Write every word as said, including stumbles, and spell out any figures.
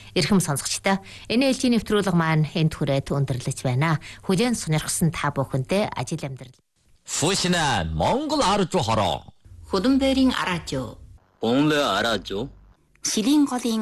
Эрхэм сонсогчдоо эн эл жи нэвтрүүлэг маань энд хүрээд өндөрлөж байна. Хүлээн сонирхсан та бүхэндээ ажил амьдрал. Фүшнэ Монгол арж хороо. Хөдөнбөрийн араажуу. Онле араажуу. Шилийн голын